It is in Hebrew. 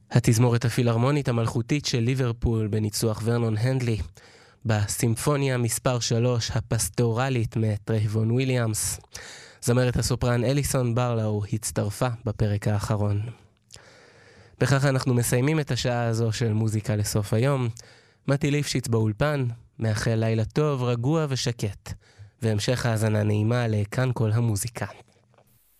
התזמורת הפילהרמונית המלכותית של ליברפול בניצוח ורנון הנדלי, בסימפוניה מספר 3 הפסטורלית מאת רייבון וויליאמס. זמרת הסופרן אליסון ברלאו הצטרפה בפרק האחרון. בכך אנחנו מסיימים את השעה הזו של מוזיקה לסוף היום. מתי ליפשיץ באולפן, מאחל לילה טוב, רגוע ושקט, והמשך האזנה נעימה לכאן כל המוזיקה.